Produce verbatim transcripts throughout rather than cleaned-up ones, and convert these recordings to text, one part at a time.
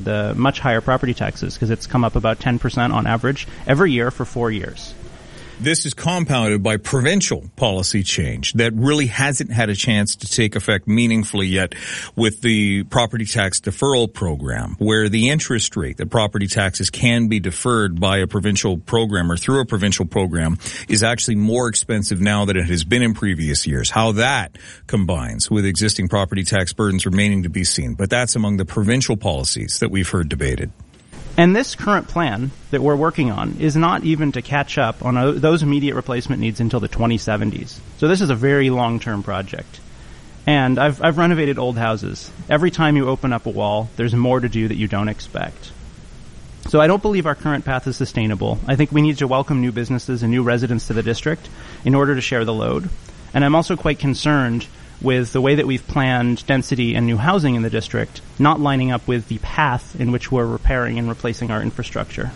the much higher property taxes, because it's come up about ten percent on average every year for four years. This is compounded by provincial policy change that really hasn't had a chance to take effect meaningfully yet with the property tax deferral program, where the interest rate that property taxes can be deferred by a provincial program or through a provincial program is actually more expensive now than it has been in previous years. How that combines with existing property tax burdens remaining to be seen. But that's among the provincial policies that we've heard debated. And this current plan that we're working on is not even to catch up on uh, those immediate replacement needs until the twenty seventies. So this is a very long-term project. And I've, I've renovated old houses. Every time you open up a wall, there's more to do that you don't expect. So I don't believe our current path is sustainable. I think we need to welcome new businesses and new residents to the district in order to share the load. And I'm also quite concerned with the way that we've planned density and new housing in the district not lining up with the path in which we're repairing and replacing our infrastructure.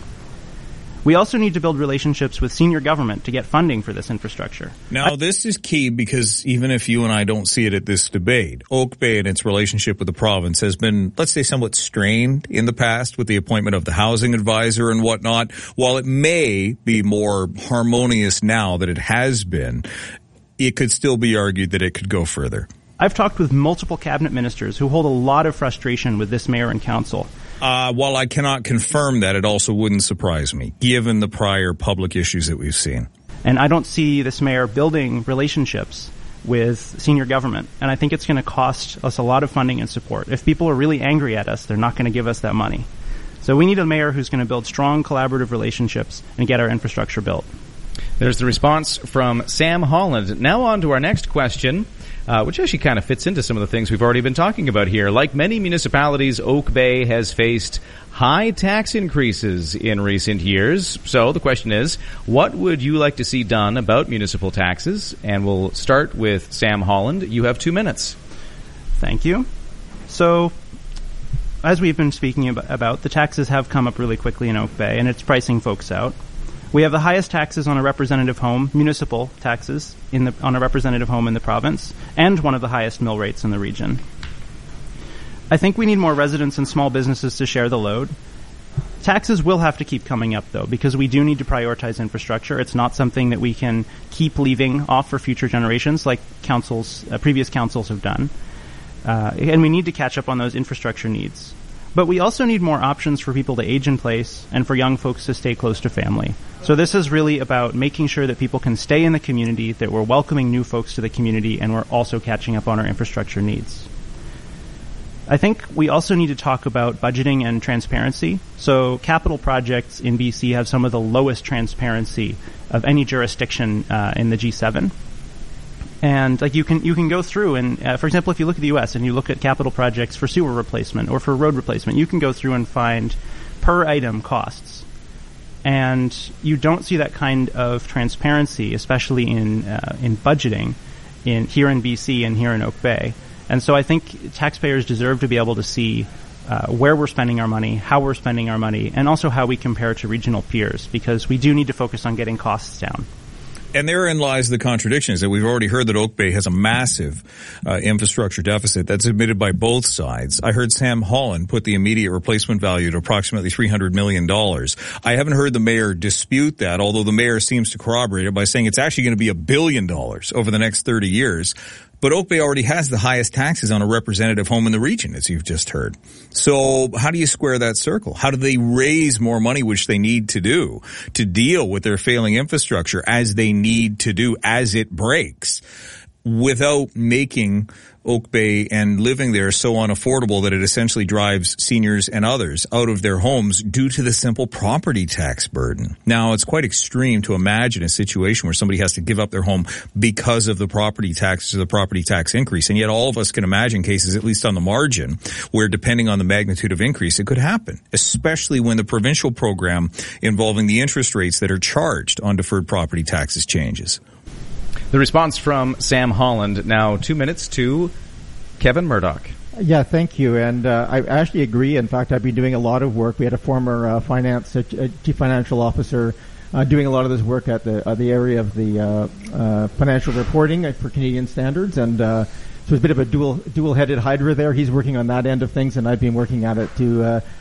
We also need to build relationships with senior government to get funding for this infrastructure. Now, this is key because even if you and I don't see it at this debate, Oak Bay and its relationship with the province has been, let's say, somewhat strained in the past with the appointment of the housing advisor and whatnot. While it may be more harmonious now than it has been, it could still be argued that it could go further. I've talked with multiple cabinet ministers who hold a lot of frustration with this mayor and council. Uh, while I cannot confirm that, it also wouldn't surprise me, given the prior public issues that we've seen. And I don't see this mayor building relationships with senior government. And I think it's going to cost us a lot of funding and support. If people are really angry at us, they're not going to give us that money. So we need a mayor who's going to build strong collaborative relationships and get our infrastructure built. There's the response from Sam Holland. Now on to our next question, uh, which actually kind of fits into some of the things we've already been talking about here. Like many municipalities, Oak Bay has faced high tax increases in recent years. So the question is, what would you like to see done about municipal taxes? And we'll start with Sam Holland. You have two minutes. Thank you. So, as we've been speaking about, the taxes have come up really quickly in Oak Bay, and it's pricing folks out. We have the highest taxes on a representative home, municipal taxes, in the, on a representative home in the province, and one of the highest mill rates in the region. I think we need more residents and small businesses to share the load. Taxes will have to keep coming up, though, because we do need to prioritize infrastructure. It's not something that we can keep leaving off for future generations like councils, uh, previous councils have done. Uh, and we need to catch up on those infrastructure needs. But we also need more options for people to age in place and for young folks to stay close to family. So this is really about making sure that people can stay in the community, that we're welcoming new folks to the community, and we're also catching up on our infrastructure needs. I think we also need to talk about budgeting and transparency. So capital projects in B C have some of the lowest transparency of any jurisdiction uh, in the G seven. And like you can you can go through and, uh, for example, if you look at the U S and you look at capital projects for sewer replacement or for road replacement, you can go through and find per item costs. And you don't see that kind of transparency, especially in uh, in budgeting, in here in B C and here in Oak Bay. And so I think taxpayers deserve to be able to see uh, where we're spending our money, how we're spending our money, and also how we compare to regional peers, because we do need to focus on getting costs down. And therein lies the contradiction, is that we've already heard that Oak Bay has a massive uh, infrastructure deficit that's admitted by both sides. I heard Sam Holland put the immediate replacement value to approximately three hundred million dollars. I haven't heard the mayor dispute that, although the mayor seems to corroborate it by saying it's actually going to be a billion dollars over the next thirty years. But Oak Bay already has the highest taxes on a representative home in the region, as you've just heard. So how do you square that circle? How do they raise more money, which they need to do, to deal with their failing infrastructure as they need to do as it breaks, without making Oak Bay and living there so unaffordable that it essentially drives seniors and others out of their homes due to the simple property tax burden? Now, it's quite extreme to imagine a situation where somebody has to give up their home because of the property taxes or the property tax increase. And yet all of us can imagine cases, at least on the margin, where depending on the magnitude of increase, it could happen, especially when the provincial program involving the interest rates that are charged on deferred property taxes changes. The response from Sam Holland. Now two minutes to Kevin Murdoch. Yeah, thank you. And uh, I actually agree. In fact, I've been doing a lot of work. We had a former uh, finance uh, chief financial officer uh, doing a lot of this work at the uh, the area of the uh, uh, financial reporting for Canadian standards. And uh, so it's a bit of a dual dual-headed hydra there. He's working on that end of things, and I've been working at it to uh,